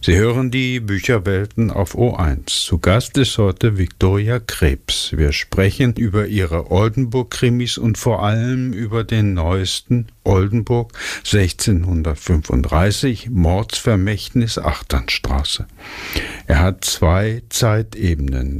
Sie hören die Bücherwelten auf O1. Zu Gast ist heute Viktoria Krebs. Wir sprechen über ihre Oldenburg-Krimis und vor allem über den neuesten Oldenburg 1635, Mordsvermächtnis Achternstraße. Er hat zwei Zeitebenen,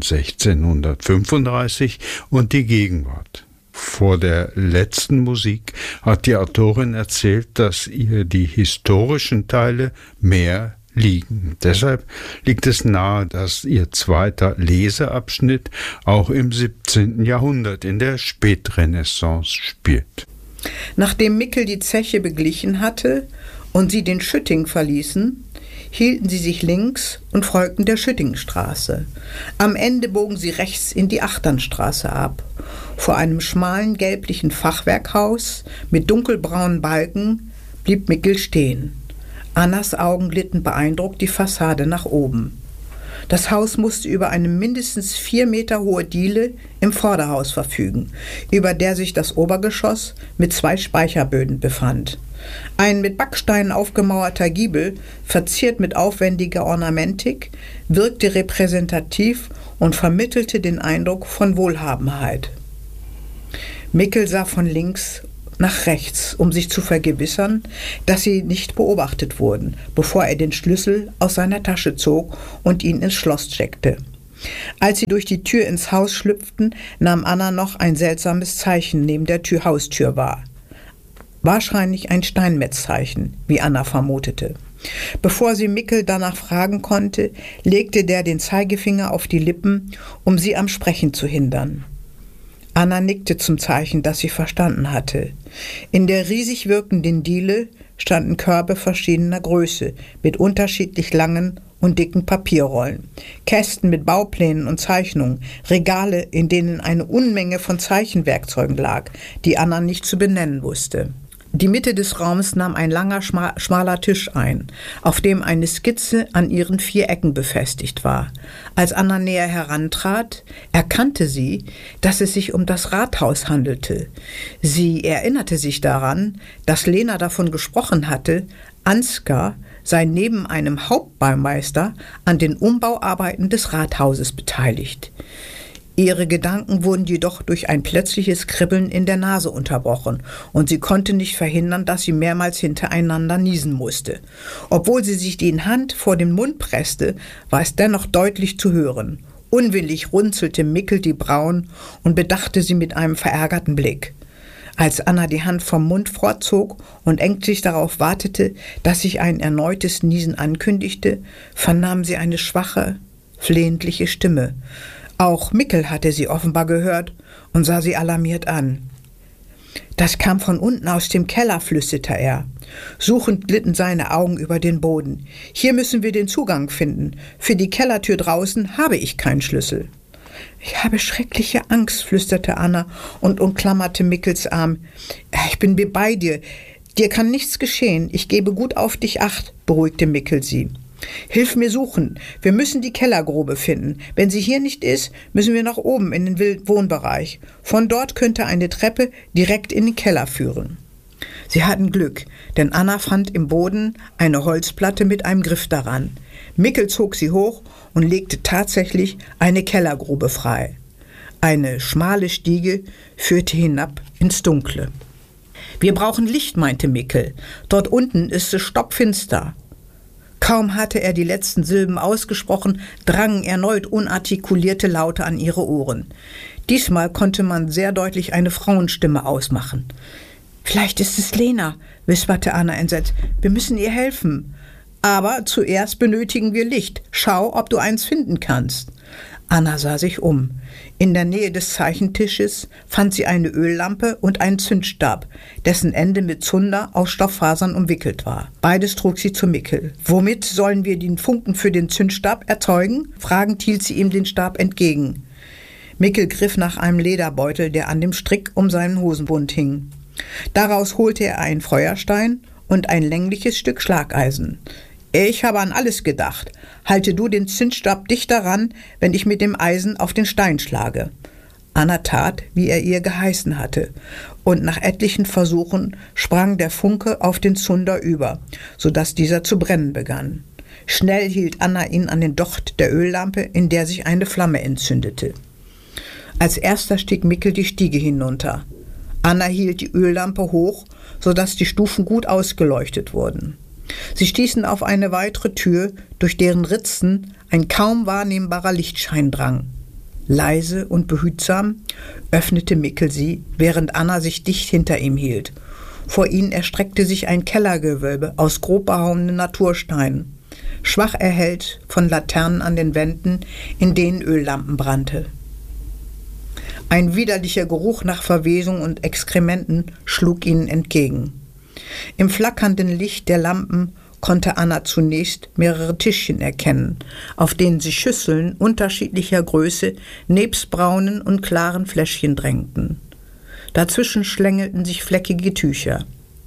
1635 und die Gegenwart. Vor der letzten Musik hat die Autorin erzählt, dass ihr die historischen Teile mehr liegen. Deshalb liegt es nahe, dass ihr zweiter Leseabschnitt auch im 17. Jahrhundert in der Spätrenaissance spielt. Nachdem Mickel die Zeche beglichen hatte und sie den Schütting verließen, hielten sie sich links und folgten der Schüttingstraße. Am Ende bogen sie rechts in die Achternstraße ab. Vor einem schmalen gelblichen Fachwerkhaus mit dunkelbraunen Balken blieb Mickel stehen. Annas Augen glitten beeindruckt die Fassade nach oben. Das Haus musste über eine mindestens 4 Meter hohe Diele im Vorderhaus verfügen, über der sich das Obergeschoss mit 2 Speicherböden befand. Ein mit Backsteinen aufgemauerter Giebel, verziert mit aufwendiger Ornamentik, wirkte repräsentativ und vermittelte den Eindruck von Wohlhabenheit. Mickel sah von links nach rechts, um sich zu vergewissern, dass sie nicht beobachtet wurden, bevor er den Schlüssel aus seiner Tasche zog und ihn ins Schloss steckte. Als sie durch die Tür ins Haus schlüpften, nahm Anna noch ein seltsames Zeichen neben der Haustür wahr. Wahrscheinlich ein Steinmetzzeichen, wie Anna vermutete. Bevor sie Mickel danach fragen konnte, legte der den Zeigefinger auf die Lippen, um sie am Sprechen zu hindern. Anna nickte zum Zeichen, das sie verstanden hatte. In der riesig wirkenden Diele standen Körbe verschiedener Größe mit unterschiedlich langen und dicken Papierrollen, Kästen mit Bauplänen und Zeichnungen, Regale, in denen eine Unmenge von Zeichenwerkzeugen lag, die Anna nicht zu benennen wusste. Die Mitte des Raums nahm ein langer, schmaler Tisch ein, auf dem eine Skizze an ihren 4 Ecken befestigt war. Als Anna näher herantrat, erkannte sie, dass es sich um das Rathaus handelte. Sie erinnerte sich daran, dass Lena davon gesprochen hatte, Ansgar sei neben einem Hauptbaumeister an den Umbauarbeiten des Rathauses beteiligt. Ihre Gedanken wurden jedoch durch ein plötzliches Kribbeln in der Nase unterbrochen und sie konnte nicht verhindern, dass sie mehrmals hintereinander niesen musste. Obwohl sie sich die Hand vor den Mund presste, war es dennoch deutlich zu hören. Unwillig runzelte Mickel die Brauen und bedachte sie mit einem verärgerten Blick. Als Anna die Hand vom Mund fortzog und ängstlich darauf wartete, dass sich ein erneutes Niesen ankündigte, vernahm sie eine schwache, flehentliche Stimme. Auch Mickel hatte sie offenbar gehört und sah sie alarmiert an. »Das kam von unten aus dem Keller«, flüsterte er. Suchend glitten seine Augen über den Boden. »Hier müssen wir den Zugang finden. Für die Kellertür draußen habe ich keinen Schlüssel.« »Ich habe schreckliche Angst«, flüsterte Anna und umklammerte Mickels Arm. »Ich bin bei dir. Dir kann nichts geschehen. Ich gebe gut auf dich Acht«, beruhigte Mickel sie. »Hilf mir suchen. Wir müssen die Kellergrube finden. Wenn sie hier nicht ist, müssen wir nach oben in den Wohnbereich. Von dort könnte eine Treppe direkt in den Keller führen.« Sie hatten Glück, denn Anna fand im Boden eine Holzplatte mit einem Griff daran. Mickel zog sie hoch und legte tatsächlich eine Kellergrube frei. Eine schmale Stiege führte hinab ins Dunkle. »Wir brauchen Licht«, meinte Mickel. »Dort unten ist es stockfinster.« Kaum hatte er die letzten Silben ausgesprochen, drangen erneut unartikulierte Laute an ihre Ohren. Diesmal konnte man sehr deutlich eine Frauenstimme ausmachen. »Vielleicht ist es Lena«, wisperte Anna entsetzt. »Wir müssen ihr helfen. Aber zuerst benötigen wir Licht. Schau, ob du eins finden kannst.« Anna sah sich um. In der Nähe des Zeichentisches fand sie eine Öllampe und einen Zündstab, dessen Ende mit Zunder aus Stofffasern umwickelt war. Beides trug sie zu Mickel. »Womit sollen wir den Funken für den Zündstab erzeugen?« fragend hielt sie ihm den Stab entgegen. Mickel griff nach einem Lederbeutel, der an dem Strick um seinen Hosenbund hing. Daraus holte er einen Feuerstein und ein längliches Stück Schlageisen. »Ich habe an alles gedacht. Halte du den Zündstab dicht daran, wenn ich mit dem Eisen auf den Stein schlage.« Anna tat, wie er ihr geheißen hatte, und nach etlichen Versuchen sprang der Funke auf den Zunder über, sodass dieser zu brennen begann. Schnell hielt Anna ihn an den Docht der Öllampe, in der sich eine Flamme entzündete. Als erster stieg Mickel die Stiege hinunter. Anna hielt die Öllampe hoch, sodass die Stufen gut ausgeleuchtet wurden. Sie stießen auf eine weitere Tür, durch deren Ritzen ein kaum wahrnehmbarer Lichtschein drang. Leise und behutsam öffnete Mickel sie, während Anna sich dicht hinter ihm hielt. Vor ihnen erstreckte sich ein Kellergewölbe aus grob behauenen Natursteinen, schwach erhellt von Laternen an den Wänden, in denen Öllampen brannte. Ein widerlicher Geruch nach Verwesung und Exkrementen schlug ihnen entgegen. Im flackernden Licht der Lampen konnte Anna zunächst mehrere Tischchen erkennen, auf denen sich Schüsseln unterschiedlicher Größe nebst braunen und klaren Fläschchen drängten. Dazwischen schlängelten sich fleckige Tücher.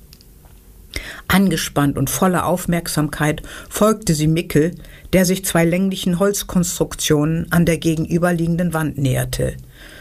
Angespannt und voller Aufmerksamkeit folgte sie Mickel, der sich zwei länglichen Holzkonstruktionen an der gegenüberliegenden Wand näherte.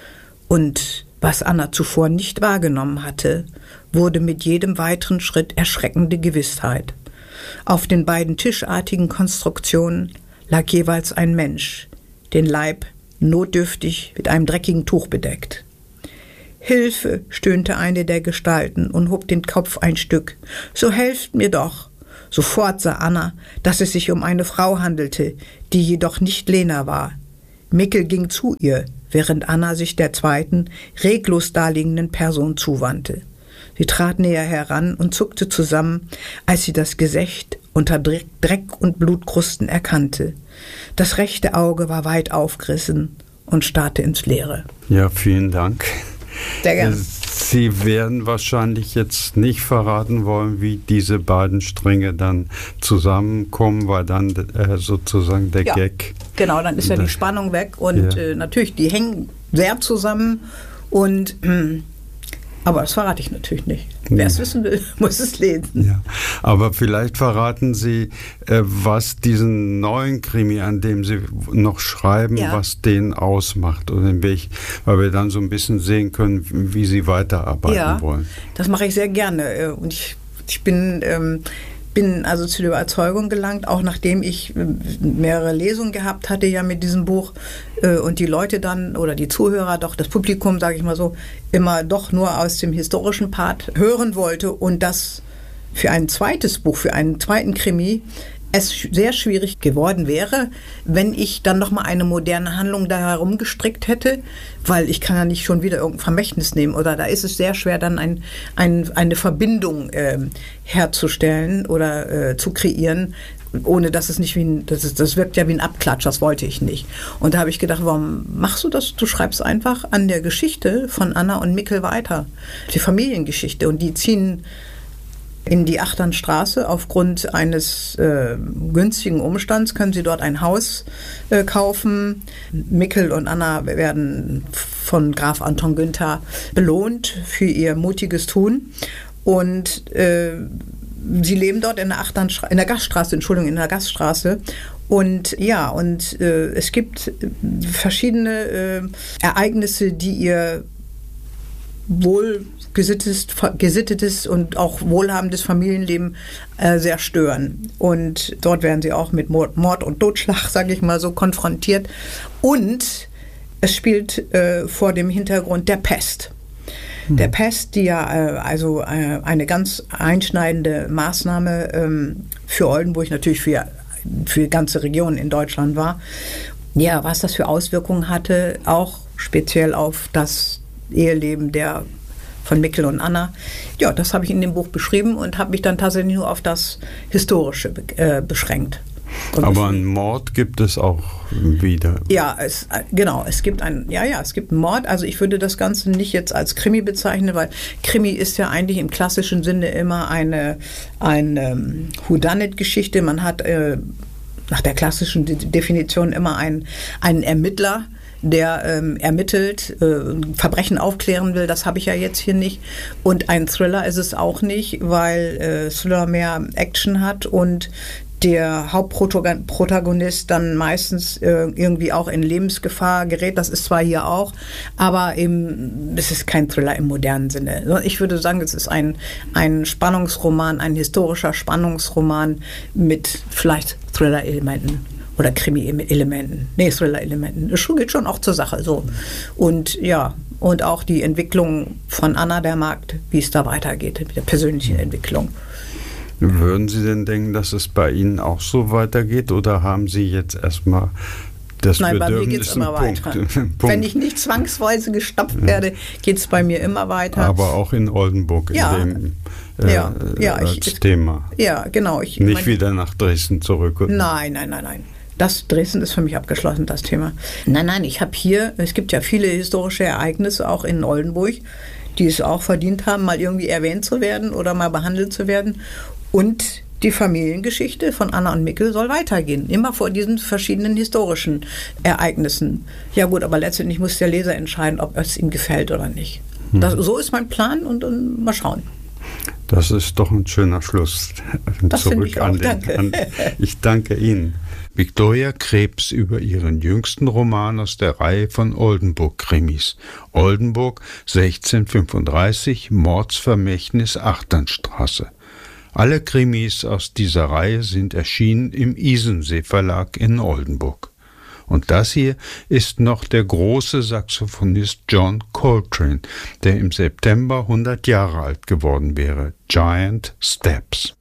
Und was Anna zuvor nicht wahrgenommen hatte, wurde mit jedem weiteren Schritt erschreckende Gewissheit. Auf den beiden tischartigen Konstruktionen lag jeweils ein Mensch, den Leib notdürftig mit einem dreckigen Tuch bedeckt. »Hilfe«, stöhnte eine der Gestalten und hob den Kopf ein Stück. »So helft mir doch!« Sofort sah Anna, dass es sich um eine Frau handelte, die jedoch nicht Lena war. Mickel ging zu ihr, während Anna sich der zweiten, reglos daliegenden Person zuwandte. Sie trat näher heran und zuckte zusammen, als sie das Gesächt unter Dreck und Blutkrusten erkannte. Das rechte Auge war weit aufgerissen und starrte ins Leere. Ja, vielen Dank. Sehr gerne. Sie werden wahrscheinlich jetzt nicht verraten wollen, wie diese beiden Stränge dann zusammenkommen, weil dann sozusagen der Gag... Genau, dann ist ja die Spannung weg und natürlich, die hängen sehr zusammen und... aber das verrate ich natürlich nicht. Wer es wissen will, muss es lesen. Ja. Aber vielleicht verraten Sie, was diesen neuen Krimi, an dem Sie noch schreiben, was den ausmacht. Oder weil wir dann so ein bisschen sehen können, wie Sie weiterarbeiten wollen. Das mache ich sehr gerne. Und ich bin also zu der Überzeugung gelangt, auch nachdem ich mehrere Lesungen gehabt hatte ja mit diesem Buch und die Leute dann oder die Zuhörer, doch das Publikum, sage ich mal so, immer doch nur aus dem historischen Part hören wollte und das für ein zweites Buch, für einen zweiten Krimi es sehr schwierig geworden wäre, wenn ich dann nochmal eine moderne Handlung da herumgestrickt hätte, weil ich kann ja nicht schon wieder irgendein Vermächtnis nehmen oder da ist es sehr schwer, dann eine Verbindung herzustellen oder zu kreieren, ohne dass es nicht das wirkt ja wie ein Abklatsch, das wollte ich nicht. Und da habe ich gedacht, warum machst du das? Du schreibst einfach an der Geschichte von Anna und Mickel weiter, die Familiengeschichte und die ziehen in die Achternstraße. Aufgrund eines günstigen Umstands können sie dort ein Haus kaufen. Mickel und Anna werden von Graf Anton Günther belohnt für ihr mutiges Tun. Und sie leben dort in der Gaststraße. Und es gibt verschiedene Ereignisse, die ihr gesittetes und auch wohlhabendes Familienleben sehr stören. Und dort werden sie auch mit Mord und Totschlag, sage ich mal so, konfrontiert. Und es spielt vor dem Hintergrund der Pest. Der Pest, die ja eine ganz einschneidende Maßnahme für Oldenburg, natürlich für ganze Regionen in Deutschland war. Ja, was das für Auswirkungen hatte, auch speziell auf das Eheleben von Mickel und Anna. Ja, das habe ich in dem Buch beschrieben und habe mich dann tatsächlich nur auf das Historische beschränkt. Aber einen Mord gibt es auch wieder. Ja, es gibt einen Mord. Also ich würde das Ganze nicht jetzt als Krimi bezeichnen, weil Krimi ist ja eigentlich im klassischen Sinne immer eine Whodunit-Geschichte. Man hat nach der klassischen Definition immer einen Ermittler, der ermittelt, Verbrechen aufklären will. Das habe ich ja jetzt hier nicht. Und ein Thriller ist es auch nicht, weil Thriller mehr Action hat und der Hauptprotagonist dann meistens irgendwie auch in Lebensgefahr gerät. Das ist zwar hier auch, aber eben, es ist kein Thriller im modernen Sinne. Ich würde sagen, es ist ein Spannungsroman, ein historischer Spannungsroman mit vielleicht Thriller-Elementen oder Krimi-Elementen. Nee, Thriller-Elementen. Es geht schon auch zur Sache so. Und ja, und auch die Entwicklung von Anna, der Magd, wie es da weitergeht, mit der persönlichen Entwicklung. Würden Sie denn denken, dass es bei Ihnen auch so weitergeht oder haben Sie jetzt erstmal das Nein, Bedürfnis? bei mir geht es immer weiter. Wenn ich nicht zwangsweise gestopft werde, geht es bei mir immer weiter. Aber auch in Oldenburg, in dem als Thema. Ja, genau. Nicht wieder nach Dresden zurück. Nein. Dresden ist für mich abgeschlossen, das Thema. Nein, ich habe hier, es gibt ja viele historische Ereignisse auch in Oldenburg, die es auch verdient haben, mal irgendwie erwähnt zu werden oder mal behandelt zu werden. Und die Familiengeschichte von Anna und Mikkel soll weitergehen, immer vor diesen verschiedenen historischen Ereignissen. Ja gut, aber letztendlich muss der Leser entscheiden, ob es ihm gefällt oder nicht. So ist mein Plan und mal schauen. Das ist doch ein schöner Schluss. Das finde ich auch, danke. Ich danke Ihnen. Viktoria Krebs über ihren jüngsten Roman aus der Reihe von Oldenburg-Krimis. Oldenburg 1635, Mordsvermächtnis Achternstraße. Alle Krimis aus dieser Reihe sind erschienen im Isensee Verlag in Oldenburg. Und das hier ist noch der große Saxophonist John Coltrane, der im September 100 Jahre alt geworden wäre. Giant Steps.